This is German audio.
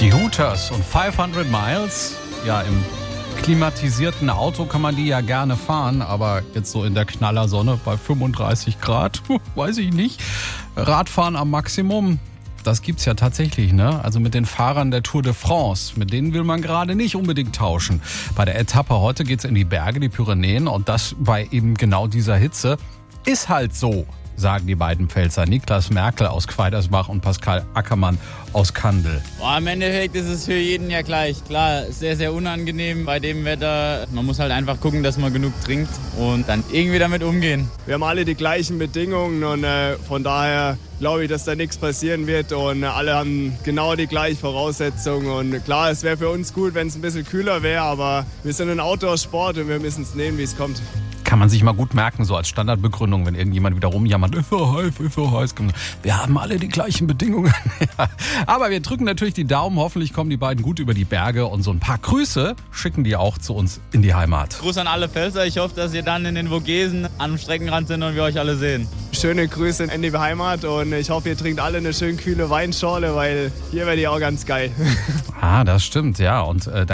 Die Hooters und 500 Miles. Ja, im klimatisierten Auto kann man die ja gerne fahren, aber jetzt so in der Knallersonne bei 35 Grad, weiß ich nicht. Radfahren am Maximum, das gibt's ja tatsächlich, ne? Also mit den Fahrern der Tour de France, mit denen will man gerade nicht unbedingt tauschen. Bei der Etappe heute geht's in die Berge, die Pyrenäen, und das bei eben genau dieser Hitze. Ist halt so, sagen die beiden Pfälzer, Niklas Merkel aus Quaidersbach und Pascal Ackermann aus Kandel. Im Endeffekt ist es für jeden ja gleich. Klar, sehr, sehr unangenehm bei dem Wetter. Man muss halt einfach gucken, dass man genug trinkt und dann irgendwie damit umgehen. Wir haben alle die gleichen Bedingungen und von daher glaube ich, dass da nichts passieren wird und alle haben genau die gleichen Voraussetzungen. Und klar, es wäre für uns gut, wenn es ein bisschen kühler wäre, aber wir sind ein Outdoor-Sport und wir müssen es nehmen, wie es kommt. Kann man sich mal gut merken, so als Standardbegründung, wenn irgendjemand wieder rumjammert, ist so heiß. Wir haben alle die gleichen Bedingungen. Aber wir drücken natürlich die Daumen, hoffentlich kommen die beiden gut über die Berge und so ein paar Grüße schicken die auch zu uns in die Heimat. Gruß an alle Pfälzer, ich hoffe, dass ihr dann in den Vogesen am Streckenrand sind und wir euch alle sehen. Schöne Grüße in die Heimat und ich hoffe, ihr trinkt alle eine schön kühle Weinschorle, weil hier wäre die auch ganz geil. Das stimmt, ja. Und